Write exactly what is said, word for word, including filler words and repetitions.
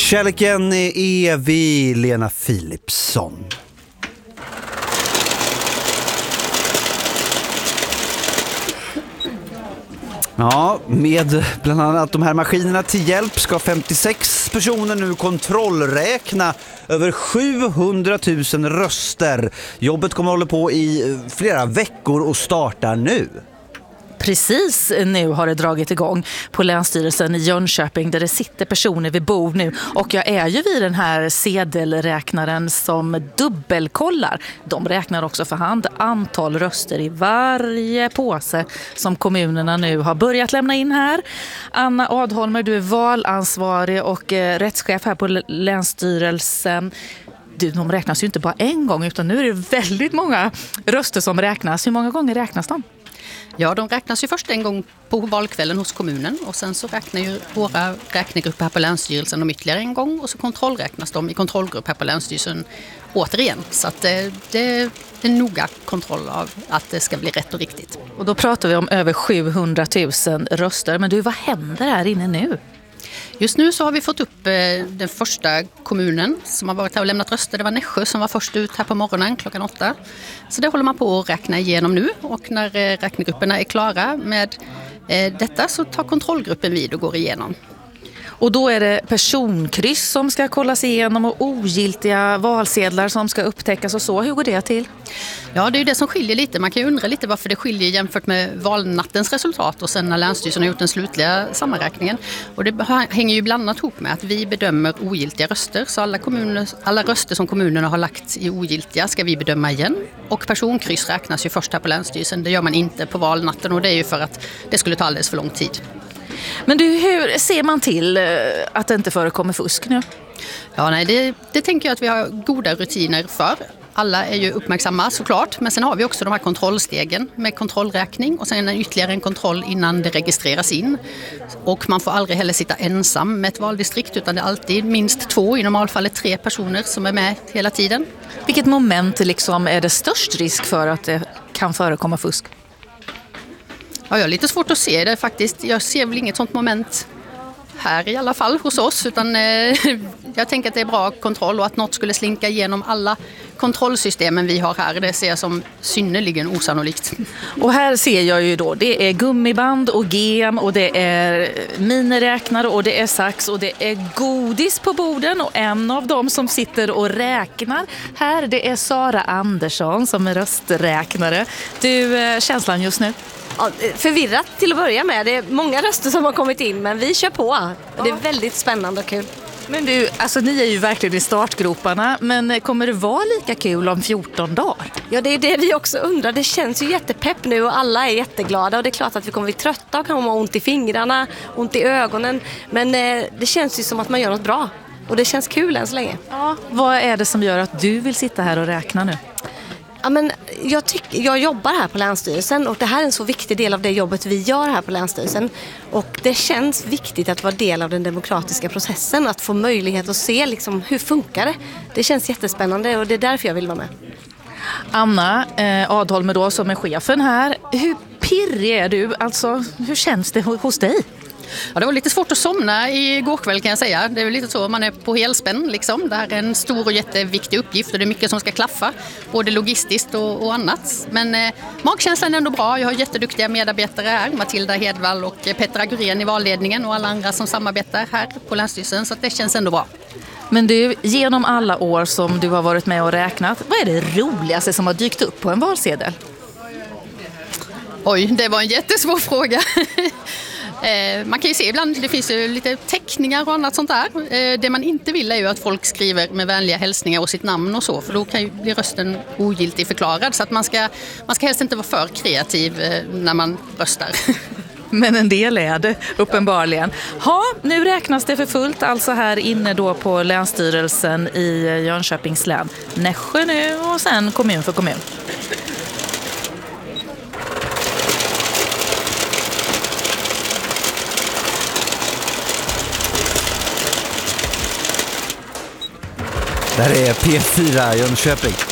Kärleken är evig, Lena Philipsson. Ja, med bland annat de här maskinerna till hjälp ska femtiosex personer nu kontrollräkna över sjuhundratusen röster. Jobbet kommer att hålla på i flera veckor och startar nu. Precis nu har det dragit igång på Länsstyrelsen i Jönköping där det sitter personer vid bord nu. Och jag är ju vid den här sedelräknaren som dubbelkollar. De räknar också för hand antal röster i varje påse som kommunerna nu har börjat lämna in här. Anna Adholmer, du är valansvarig och rättschef här på Länsstyrelsen. Du, de räknas ju inte bara en gång utan nu är det väldigt många röster som räknas. Hur många gånger räknas de? Ja, de räknas ju först en gång på valkvällen hos kommunen och sen så räknar ju våra räknegrupper här på Länsstyrelsen om ytterligare en gång och så kontrollräknas de i kontrollgrupp här på Länsstyrelsen återigen. Så att det, det är en noga kontroll av att det ska bli rätt och riktigt. Och då pratar vi om över sjuhundratusen röster. Men du, vad händer här inne nu? Just nu så har vi fått upp eh, den första kommunen som har varit här och lämnat röster. Det var Nässjö som var först ut här på morgonen klockan åtta. Så det håller man på att räkna igenom nu och när eh, räknegrupperna är klara med eh, detta så tar kontrollgruppen vid och går igenom. Och då är det personkryss som ska kollas igenom och ogiltiga valsedlar som ska upptäckas och så. Hur går det till? Ja, det är ju det som skiljer lite. Man kan ju undra lite varför det skiljer jämfört med valnattens resultat och sen när Länsstyrelsen har gjort den slutliga sammanräkningen. Och det hänger ju bland annat ihop med att vi bedömer ogiltiga röster. Så alla, kommuner, alla röster som kommunerna har lagt i ogiltiga ska vi bedöma igen. Och personkryss räknas ju först här på Länsstyrelsen. Det gör man inte på valnatten och det är ju för att det skulle ta alldeles för lång tid. Men du, hur ser man till att det inte förekommer fusk nu? Ja, nej, det, det tänker jag att vi har goda rutiner för. Alla är ju uppmärksamma såklart, men sen har vi också de här kontrollstegen med kontrollräkning och sen en ytterligare en kontroll innan det registreras in. Och man får aldrig heller sitta ensam med ett valdistrikt utan det är alltid minst två, i normalfallet tre personer som är med hela tiden. Vilket moment liksom är det störst risk för att det kan förekomma fusk? Ja, jag har lite svårt att se det faktiskt. Jag ser väl inget sånt moment här i alla fall hos oss. Utan eh, jag tänker att det är bra kontroll och att något skulle slinka igenom alla kontrollsystemen vi har här. Det ser jag som synnerligen osannolikt. Och här ser jag ju då, det är gummiband och gem och det är miniräknare och det är sax och det är godis på borden. Och en av dem som sitter och räknar här, det är Sara Andersson som är rösträknare. Du, känslan just nu? Ja, förvirrat till att börja med. Det är många röster som har kommit in men vi kör på. Ja. Det är väldigt spännande och kul. Men du, alltså ni är ju verkligen i startgroparna. Men kommer det vara lika kul om fjorton dagar? Ja, det är det vi också undrar. Det känns ju jättepepp nu och alla är jätteglada. Och det är klart att vi kommer bli trötta och kan ha ont i fingrarna, ont i ögonen. Men eh, det känns ju som att man gör något bra. Och det känns kul än så länge. Ja, vad är det som gör att du vill sitta här och räkna nu? Ja, men jag, tycker, jag jobbar här på Länsstyrelsen och det här är en så viktig del av det jobbet vi gör här på Länsstyrelsen. Och det känns viktigt att vara del av den demokratiska processen, att få möjlighet att se liksom, hur funkar det. Det känns jättespännande och det är därför jag vill vara med. Anna eh, Adholmer då som är chefen här, hur pirrig är du? Alltså, hur känns det hos dig? Ja, det var lite svårt att somna igår kväll kan jag säga. Det är väl lite så, man är på helspänn liksom. Det här är en stor och jätteviktig uppgift och det är mycket som ska klaffa. Både logistiskt och, och annat. Men eh, magkänslan är ändå bra. Jag har jätteduktiga medarbetare här. Matilda Hedvall och Petra Gurén i valledningen och alla andra som samarbetar här på Länsstyrelsen. Så att det känns ändå bra. Men du, genom alla år som du har varit med och räknat, vad är det roligaste som har dykt upp på en valsedel? Oj, det var en jättesvår fråga. Man kan ju se ibland, det finns ju lite teckningar och annat sånt där. Det man inte vill är ju att folk skriver med vänliga hälsningar och sitt namn och så. För då kan ju bli rösten ogiltig förklarad. Så att man ska, man ska helst inte vara för kreativ när man röstar. Men en del är det, uppenbarligen. Ja, nu räknas det för fullt, alltså här inne då på Länsstyrelsen i Jönköpings län. Nässjö nu och sen kommun för kommun. Där är P fyra Jönköping.